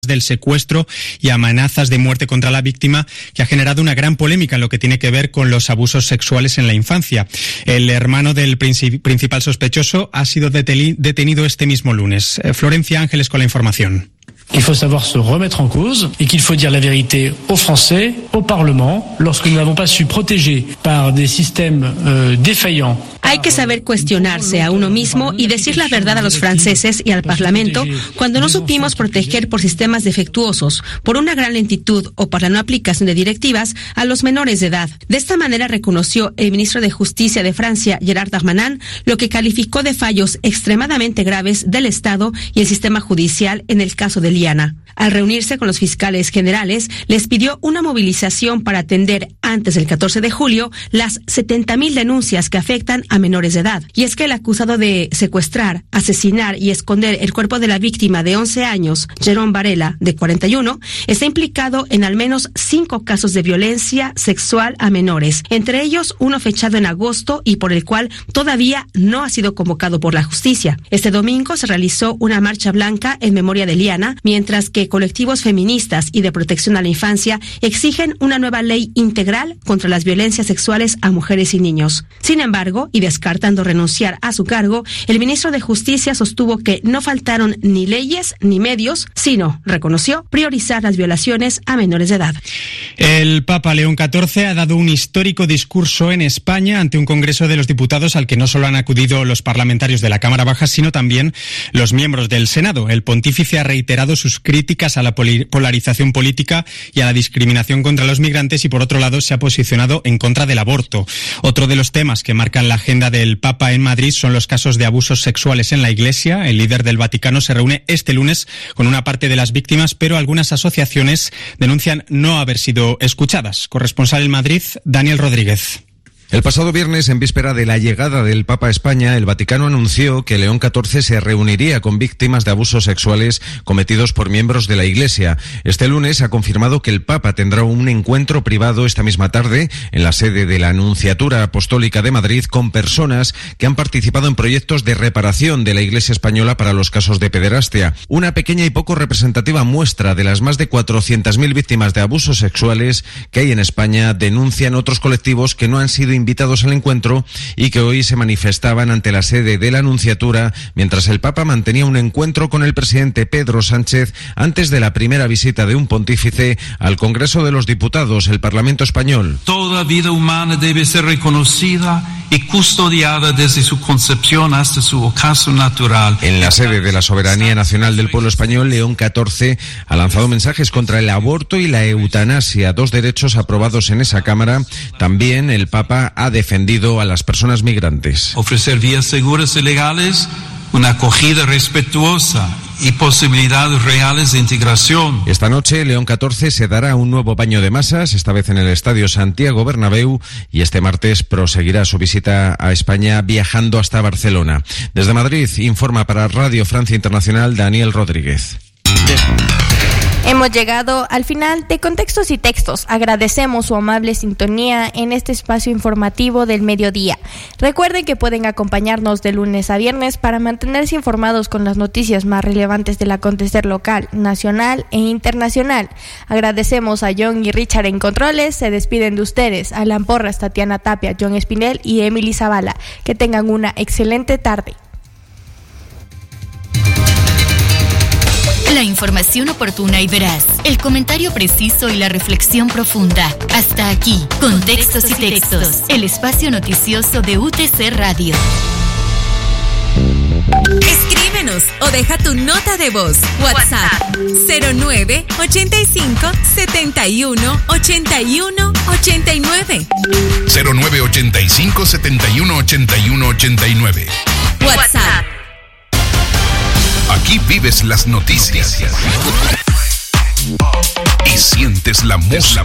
del secuestro y amenazas de muerte contra la víctima, que ha generado una gran polémica en lo que tiene que ver con los abusos sexuales en la infancia. El hermano del principal sospechoso ha sido detenido este mismo lunes. Florencia Ángeles con la información. Il faut savoir se remettre en cause et qu'il faut dire la vérité aux Français, au Parlement, lorsque nous n'avons pas su protéger par des systèmes défaillants. Hay que saber cuestionarse a uno mismo y decir la verdad a los franceses y al Parlamento cuando no supimos proteger por sistemas defectuosos, por una gran lentitud o por la no aplicación de directivas a los menores de edad. De esta manera reconoció el ministro de Justicia de Francia, Gerard Darmanin, lo que calificó de fallos extremadamente graves del Estado y el sistema judicial en el caso de Liana. Al reunirse con los fiscales generales, les pidió una movilización para atender antes del 14 de julio las 70,000 denuncias que afectan a menores de edad. Y es que el acusado de secuestrar, asesinar y esconder el cuerpo de la víctima de 11 años, Jerome Varela, de 41, está implicado en al menos 5 casos de violencia sexual a menores, entre ellos uno fechado en agosto y por el cual todavía no ha sido convocado por la justicia. Este domingo se realizó una marcha blanca en memoria de Liana, mientras que colectivos feministas y de protección a la infancia exigen una nueva ley integral contra las violencias sexuales a mujeres y niños. Sin embargo, y descartando renunciar a su cargo, el ministro de Justicia sostuvo que no faltaron ni leyes ni medios, sino, reconoció, priorizar las violaciones a menores de edad. El Papa León XIV ha dado un histórico discurso en España ante un Congreso de los Diputados al que no solo han acudido los parlamentarios de la Cámara Baja, sino también los miembros del Senado. El pontífice ha reiterado sus críticas a la polarización política y a la discriminación contra los migrantes y, por otro lado, se ha posicionado en contra del aborto. Otro de los temas que marcan la agenda del Papa en Madrid son los casos de abusos sexuales en la Iglesia. El líder del Vaticano se reúne este lunes con una parte de las víctimas, pero algunas asociaciones denuncian no haber sido escuchadas. Corresponsal en Madrid, Daniel Rodríguez. El pasado viernes, en víspera de la llegada del Papa a España, el Vaticano anunció que León XIV se reuniría con víctimas de abusos sexuales cometidos por miembros de la Iglesia. Este lunes ha confirmado que el Papa tendrá un encuentro privado esta misma tarde en la sede de la Anunciatura Apostólica de Madrid con personas que han participado en proyectos de reparación de la Iglesia española para los casos de pederastia. Una pequeña y poco representativa muestra de las más de 400.000 víctimas de abusos sexuales que hay en España denuncian otros colectivos que no han sido invitados al encuentro y que hoy se manifestaban ante la sede de la Anunciatura mientras el Papa mantenía un encuentro con el presidente Pedro Sánchez antes de la primera visita de un pontífice al Congreso de los Diputados, el Parlamento español. Toda vida humana debe ser reconocida y custodiada desde su concepción hasta su ocaso natural. En la sede de la Soberanía Nacional del Pueblo Español, León XIV ha lanzado mensajes contra el aborto y la eutanasia, dos derechos aprobados en esa Cámara. También el Papa ha defendido a las personas migrantes. Ofrecer vías seguras y legales, una acogida respetuosa y posibilidades reales de integración. Esta noche, León XIV se dará un nuevo baño de masas, esta vez en el Estadio Santiago Bernabéu, y este martes proseguirá su visita a España viajando hasta Barcelona. Desde Madrid, informa para Radio Francia Internacional Daniel Rodríguez. Hemos llegado al final de Contextos y Textos. Agradecemos su amable sintonía en este espacio informativo del mediodía. Recuerden que pueden acompañarnos de lunes a viernes para mantenerse informados con las noticias más relevantes del acontecer local, nacional e internacional. Agradecemos a John y Richard en controles. Se despiden de ustedes Alan Porras, Tatiana Tapia, John Espinel y Emily Zavala. Que tengan una excelente tarde. La información oportuna y veraz, el comentario preciso y la reflexión profunda. Hasta aquí, Contextos y Textos, el espacio noticioso de UTC Radio. Escríbenos o deja tu nota de voz. WhatsApp 09 85 71 81 89. 09 85 71 81 89. WhatsApp. Aquí vives las noticias y sientes la música.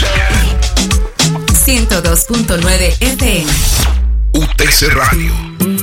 102.9 FM. UTC Radio.